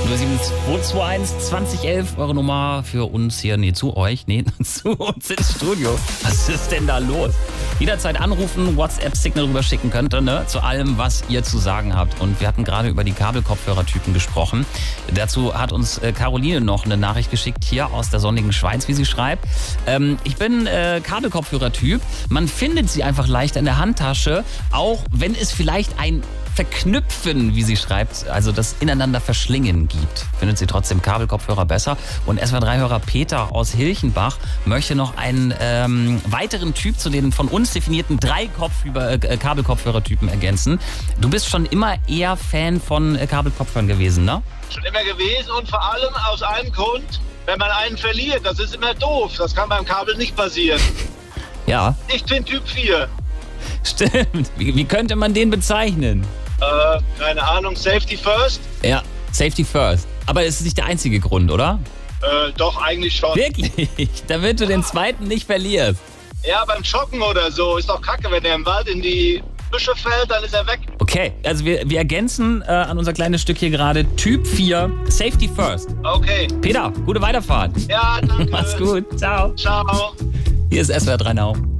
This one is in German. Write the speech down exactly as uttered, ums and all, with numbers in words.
null sieben zwei zwei eins zwanzig elf, eure Nummer für uns hier, nee, zu euch, nee, zu uns ins Studio. Was ist denn da los? Jederzeit anrufen, WhatsApp-Signal rüberschicken könnt, ne, zu allem, was ihr zu sagen habt. Und wir hatten gerade über die Kabelkopfhörertypen gesprochen. Dazu hat uns äh, Caroline noch eine Nachricht geschickt, hier aus der sonnigen Schweiz, wie sie schreibt. Ähm, ich bin äh, Kabelkopfhörertyp. Man findet sie einfach leicht in der Handtasche, auch wenn es vielleicht ein Verknüpfen, wie sie schreibt, also das Ineinander verschlingen gibt. Findet sie trotzdem Kabelkopfhörer besser. Und S W R drei Hörer Peter aus Hilchenbach möchte noch einen ähm, weiteren Typ zu den von uns definierten drei Kopf über, äh, Kabelkopfhörertypen ergänzen. Du bist schon immer eher Fan von äh, Kabelkopfhörern gewesen, ne? Schon immer gewesen und vor allem aus einem Grund, wenn man einen verliert, das ist immer doof. Das kann beim Kabel nicht passieren. Ja. Ich bin Typ vier. Stimmt. Wie, wie könnte man den bezeichnen? Äh, keine Ahnung, Safety First? Ja, Safety First. Aber es ist nicht der einzige Grund, oder? Äh, doch, eigentlich schon. Wirklich? Damit du den zweiten nicht verlierst. Ja, beim Joggen oder so. Ist doch kacke, wenn der im Wald in die Büsche fällt, dann ist er weg. Okay, also wir, wir ergänzen äh, an unser kleines Stück hier gerade Typ vier, Safety First. Okay. Peter, gute Weiterfahrt. Ja, danke. Mach's gut. Ciao. Ciao. Hier ist S W R drei Now.